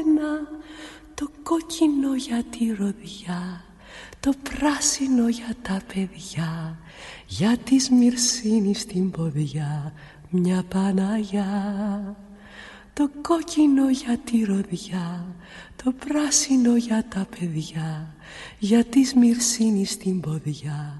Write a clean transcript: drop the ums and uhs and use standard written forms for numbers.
Το κόκκινο για τη ροδιά, το πράσινο για τα παιδιά, για τη Σμυρσίνη στην ποδιά μια Παναγιά. Το κόκκινο για τη ροδιά, το πράσινο για τα παιδιά, για τη Σμυρσίνη στην ποδιά